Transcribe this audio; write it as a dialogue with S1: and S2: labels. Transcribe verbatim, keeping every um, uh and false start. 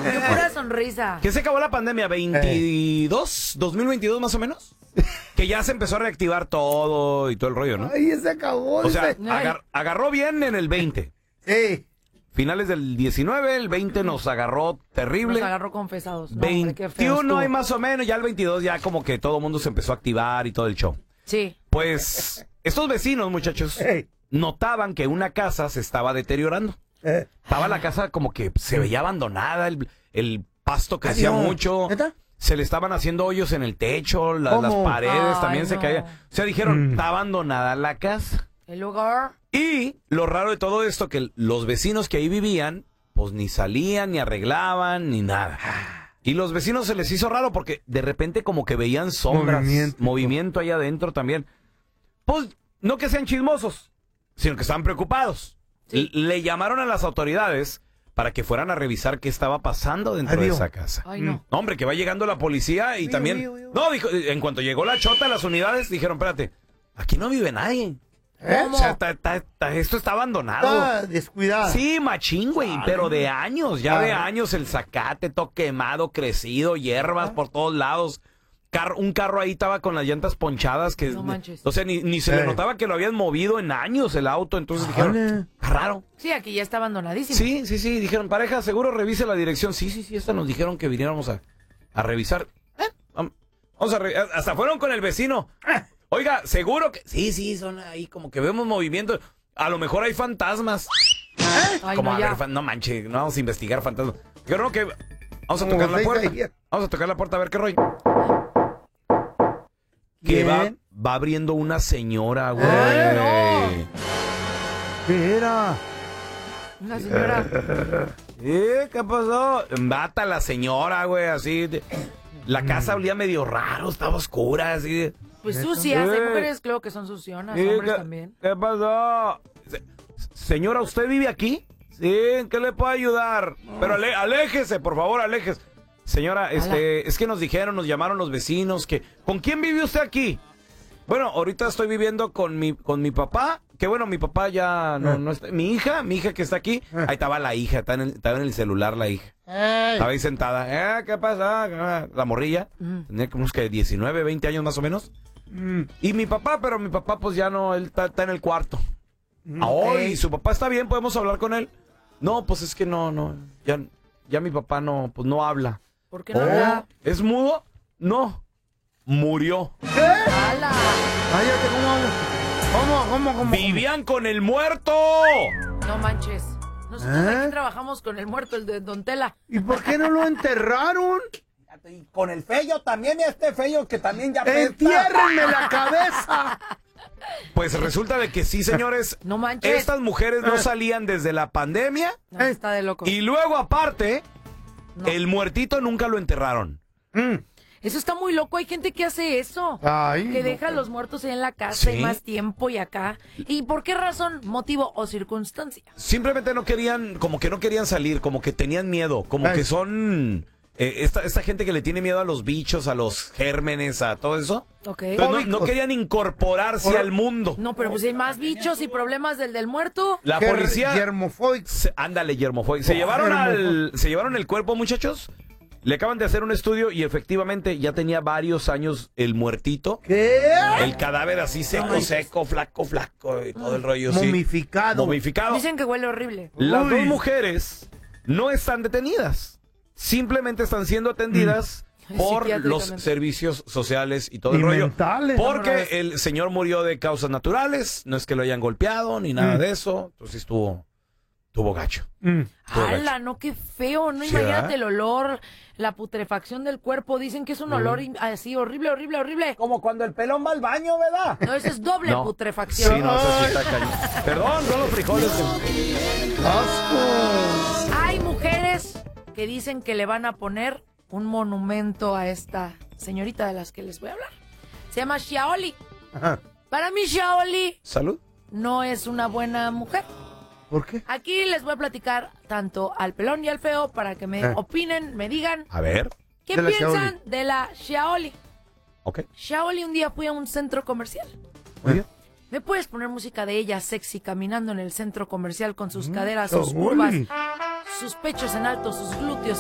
S1: Qué pura sonrisa.
S2: ¿Qué se acabó la pandemia? ¿veintidós? ¿dos mil veintidós más o menos? Que ya se empezó a reactivar todo y todo el rollo, ¿no?
S3: Ay, se acabó.
S2: O sea, agar, agarró bien en el veinte.
S3: Sí.
S2: Finales del diecinueve, el veinte nos agarró terrible.
S1: Nos agarró confesados. No,
S2: veintiuno hay más o menos, ya el veintidós ya como que todo el mundo se empezó a activar y todo el show.
S1: Sí.
S2: Pues estos vecinos, muchachos, hey. notaban que una casa se estaba deteriorando. Eh. Estaba la casa como que se veía abandonada, el, el pasto crecía Adiós. mucho. ¿Neta? Se le estaban haciendo hoyos en el techo, la, las paredes Ay, también no. se caían. O sea, dijeron, mm. está abandonada la casa.
S1: El lugar.
S2: Y lo raro de todo esto, que los vecinos que ahí vivían, pues ni salían, ni arreglaban, ni nada. Y los vecinos se les hizo raro porque de repente como que veían sombras, movimiento, movimiento ahí adentro también. Pues no que sean chismosos, sino que estaban preocupados. Sí. Le llamaron a las autoridades para que fueran a revisar qué estaba pasando dentro Adiós. de esa casa.
S1: Ay, no.
S2: no. Hombre, que va llegando la policía y mío, también... Mío, mío. No, dijo, en cuanto llegó la chota, las unidades dijeron, espérate, aquí no vive nadie. ¿Eh? O sea, ta, ta, ta, esto está abandonado.
S3: Está descuidado.
S2: Sí, machín, güey, ah, pero de años, ya ah. de años, el zacate, todo quemado, crecido, hierbas ah. por todos lados. Car un carro ahí estaba con las llantas ponchadas que
S1: no manches.
S2: O sea, ni, ni se eh. le notaba que lo habían movido en años el auto, entonces ah, dijeron, raro.
S1: Sí, aquí ya está abandonadísimo.
S2: Sí, sí, sí, dijeron, pareja, seguro revise la dirección. Sí, sí, sí, esta nos dijeron que viniéramos a, a revisar. Eh, vamos a re hasta fueron con el vecino. Oiga, seguro que... Sí, sí, son ahí como que vemos movimiento. A lo mejor hay fantasmas.
S1: Ay,
S2: como
S1: no,
S2: a
S1: ya.
S2: ver, fan... no manches, no vamos a investigar fantasmas. Yo creo que... Vamos a tocar la puerta. Vamos a tocar la puerta a ver qué rollo. Que va, va abriendo una señora, güey.
S1: Ay, no.
S3: ¿Qué era?
S1: Una señora.
S2: ¿Eh? ¿Qué pasó? Mata a la señora, güey, así. De... La casa olía medio raro, estaba oscura, así.
S1: Pues sucias, hay mujeres creo que son sucionas, hombres
S2: ¿Qué,
S1: también.
S2: ¿Qué pasó? Se, señora, ¿usted vive aquí? Sí, ¿en qué le puedo ayudar? No. Pero ale, aléjese, por favor, aléjese. Señora, este, es que nos dijeron, nos llamaron los vecinos que... ¿Con quién vive usted aquí? Bueno, ahorita estoy viviendo con mi, con mi papá, que bueno, mi papá ya no, no está... Mi hija, mi hija que está aquí, ahí estaba la hija, estaba en el, estaba en el celular la hija. Ay. Estaba ahí sentada. Eh, ¿qué pasa? La morrilla, mm. tenía como unos que diecinueve, veinte años más o menos. Mm. Y mi papá, pero mi papá pues ya no, él está, está en el cuarto. Mm. Ay, su papá está bien, ¿podemos hablar con él? No, pues es que no, no, ya, ya mi papá no, pues no habla.
S1: ¿Por qué no
S2: oh,
S1: habla?
S2: ¿Es mudo? No, murió.
S3: ¿Qué? ¡Hala! Cállate, ¿cómo? ¿Cómo, cómo, cómo?
S2: ¡Vivían con el muerto!
S1: No manches. Nosotros ¿Eh? aquí trabajamos con el muerto, el de Don Tela.
S3: ¿Y por qué no lo enterraron?
S4: Y con el feyo también, este feyo que también ya...
S3: ¡Entiérrenme la cabeza!
S2: Pues resulta de que sí, señores.
S1: No manches.
S2: Estas mujeres no salían desde la pandemia.
S1: No, está de loco.
S2: Y luego, aparte, no. el muertito nunca lo enterraron.
S3: Mm.
S1: Eso está muy loco. Hay gente que hace eso.
S3: Ay,
S1: que
S3: no,
S1: deja a los muertos ahí en la casa ¿sí? y más tiempo y acá. ¿Y por qué razón, motivo o circunstancia?
S2: Simplemente no querían, como que no querían salir, como que tenían miedo, como Ay. que son... Eh, esta, esta gente que le tiene miedo a los bichos, a los gérmenes, a todo eso.
S1: Okay.
S2: No, no querían incorporarse Por... al mundo.
S1: No, pero pues hay más bichos y problemas del del muerto.
S2: La Ger policía...
S3: Germofóbico.
S2: Ándale, germofóbico. Se, oh, llevaron al, se llevaron el cuerpo, muchachos. Le acaban de hacer un estudio y efectivamente ya tenía varios años el muertito.
S3: ¿Qué?
S2: El cadáver así seco, Ay. seco, flaco, flaco y todo el rollo.
S3: Momificado.
S2: Sí. Momificado.
S1: Dicen que huele horrible.
S2: Las
S3: Uy.
S2: dos mujeres no están detenidas. Simplemente están siendo atendidas mm. por los servicios sociales y todo
S3: y
S2: el rollo.
S3: Mentales,
S2: porque el señor murió de causas naturales, no es que lo hayan golpeado ni nada mm. de eso. Entonces estuvo, estuvo gacho.
S3: Mm.
S1: ¡Hala, no, qué feo! No,
S2: ¿sí,
S1: imagínate
S2: eh?
S1: el olor, la putrefacción del cuerpo. Dicen que es un mm. olor así horrible, horrible, horrible.
S4: Como cuando el pelón va al baño, ¿verdad?
S1: No, eso es doble
S2: no.
S1: putrefacción.
S2: Sí, no, eso sí está cañón. Perdón, son los frijoles.
S3: ¡Asco!
S1: Hay mujeres que dicen que le van a poner un monumento a esta señorita de las que les voy a hablar. Se llama Xiaoli.
S3: Ajá.
S1: Para mí Xiaoli
S2: Salud.
S1: no es una buena mujer.
S3: ¿Por qué?
S1: Aquí les voy a platicar tanto al pelón y al feo para que me eh. opinen, me digan.
S2: A ver.
S1: ¿Qué de piensan Xiaoli? de la Xiaoli?
S2: Ok.
S1: Xiaoli un día fui a un centro comercial.
S2: Muy bien.
S1: ¿Me puedes poner música de ella sexy caminando en el centro comercial con sus
S3: mm,
S1: caderas, sus curvas, sus pechos en alto, sus glúteos